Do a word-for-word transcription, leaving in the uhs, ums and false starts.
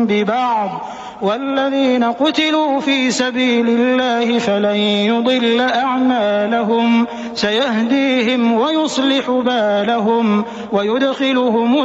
ببعض والذين قتلوا في سبيل الله فلن يضل أعمالهم سيهديهم ويصلح بالهم ويدخلهم